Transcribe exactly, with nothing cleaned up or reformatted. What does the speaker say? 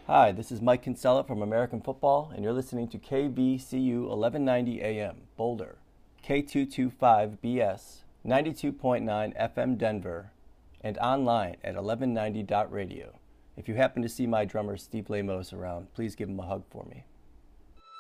Hi, this is Mike Kinsella from American Football, and you're listening to K B C U eleven ninety A M, Boulder, K two twenty-five B S, ninety-two point nine F M Denver, and online at eleven ninety dot radio. If you happen to see my drummer Steve Lamos around, please give him a hug for me.